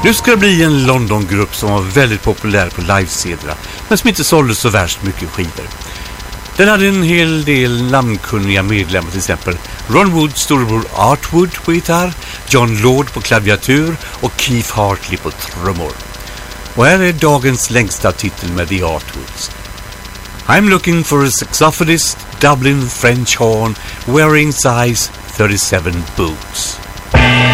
Nu ska det bli en London-grupp som var väldigt populär på livesedlarna, men som inte sålde så värst mycket skivor. Den hade en hel del namnkunniga medlemmar, till exempel Ron Woods storebror Art Wood på gitarr, John Lord på klaviatur och Keith Hartley på trummor. Och här är dagens längsta titel med The Art Woods. I'm looking for a saxophonist, Dublin French horn, wearing size 37 boots.